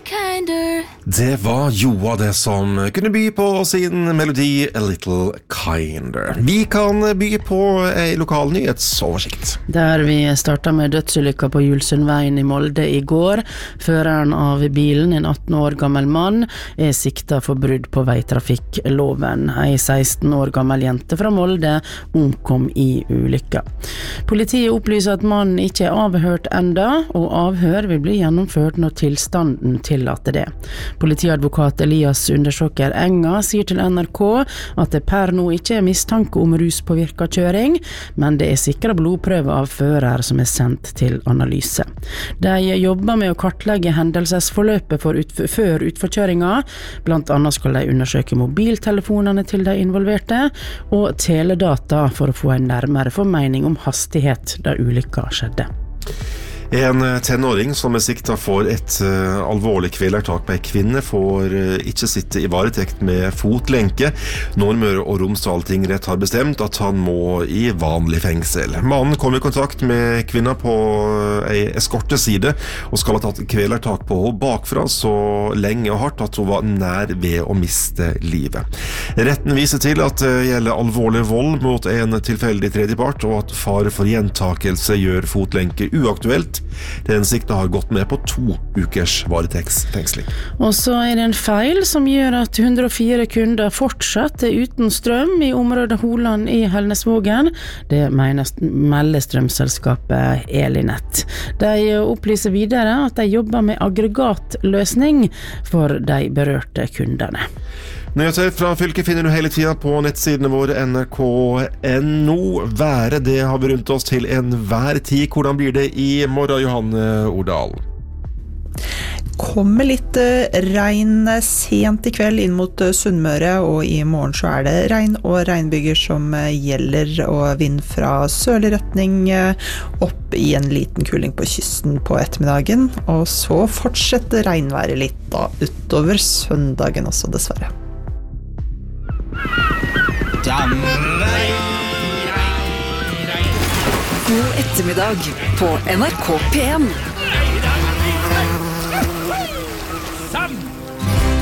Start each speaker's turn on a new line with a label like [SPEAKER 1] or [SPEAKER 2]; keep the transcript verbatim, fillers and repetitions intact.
[SPEAKER 1] kinder.
[SPEAKER 2] Det var Joa det som kunne by på sin melodi A Little Kinder. Vi kan by på en lokal nyhetsoversikt.
[SPEAKER 3] Der vi startet med dødsulykka på Julsundveien i Molde i går. Føreren av bilen, en atten år gammel mann, er siktet for brudd på veitrafikkloven. En seksten år gammel jente fra Molde omkom i ulykka. Politiet opplyser at mannen ikke er avhørt enda, og avhør vil bli gjennomført når tilstanden tillater det. Politiadvokat Elias Undersåker Enga sier til N R K at det per nå ikke er mistanke om ruspåvirket kjøring, men det er sikret blodprøve av fører som er sendt til analyse. De jobber med å kartlegge hendelsesforløpet for utf før utforkjøringa. Blant annet skal de undersøke mobiltelefonene til de involverte, og teledata for å få en nærmere formening om hastighet da ulykka skjedde.
[SPEAKER 2] En tenåring som er siktet for et uh, alvorlig kvelertak på en kvinne får uh, ikke sitte i varetekt med fotlenke. Nordmøre og Romsdal tingrett har bestemt at han må i vanlig fengsel. Mannen kom i kontakt med kvinna på uh, en eskorteside og skal ha tatt kvelertak på henne bakfra så lenge og hardt at hun var nær ved å miste livet. Retten viser til at det gjelder alvorlig vold mot en tilfeldig tredjepart, og at fare for gjentakelse gjør fotlenke uaktuelt. Den sikta har gått med på to ukers varetektsfengsling.
[SPEAKER 3] Og så er det en feil som gjør at hundre og fire kunder fortsatt er uten strøm i området Holand i Helnesvågen. Det mener melder strømselskapet Elinett. De opplyser videre at de jobber med aggregatløsning for de berørte kundene.
[SPEAKER 2] Nyheter fra fylket finner du hele tiden på nettsidene våre N R K punktum N O. Været det har vi rundt oss til enhver tid. Hvordan blir det i morgen, Johanne Ordal?
[SPEAKER 4] Kommer litt regn sent i kveld inn mot Sunnmøre, og i morgen så er det regn og regnbyger som gjelder, og vind fra sørlig retning opp i en liten kuling på kysten på ettermiddagen, og så fortsetter regnværet litt da utover søndagen også, dessverre.
[SPEAKER 5] God ettermiddag på N R K P en.